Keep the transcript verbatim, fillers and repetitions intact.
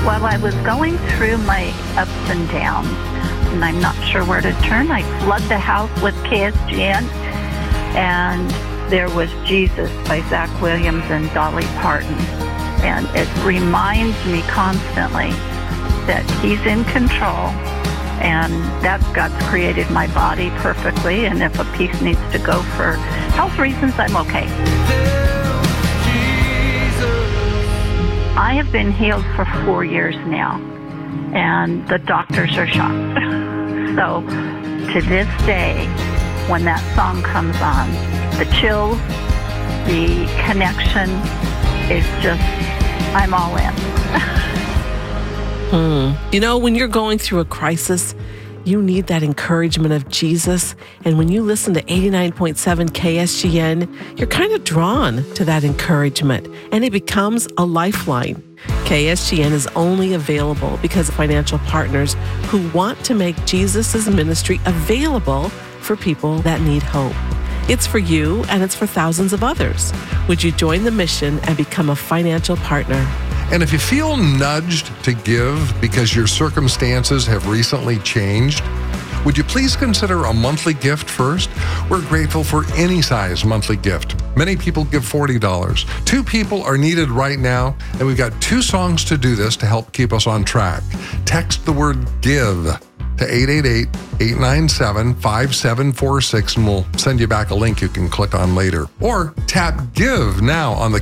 Well, I was going through my ups and downs, and I'm not sure where to turn. I flood the house with K S G N, and there was Jesus by Zach Williams and Dolly Parton. And it reminds me constantly that he's in control, and that God's created my body perfectly, and if a piece needs to go for health reasons, I'm okay. I have been healed for four years now, and the doctors are shocked. So to this day, when that song comes on, the chills, the connection is just, I'm all in. hmm. You know, when you're going through a crisis, you need that encouragement of Jesus. And when you listen to eighty-nine point seven K S G N, you're kind of drawn to that encouragement, and it becomes a lifeline. K S G N is only available because of financial partners who want to make Jesus' ministry available for people that need hope. It's for you, and it's for thousands of others. Would you join the mission and become a financial partner? And if you feel nudged to give because your circumstances have recently changed, would you please consider a monthly gift first? We're grateful for any size monthly gift. Many people give forty dollars. Two people are needed right now, and we've got two songs to do this to help keep us on track. Text the word GIVE to eight eight eight, eight nine seven, five seven four six, and we'll send you back a link you can click on later. Or tap Give now on the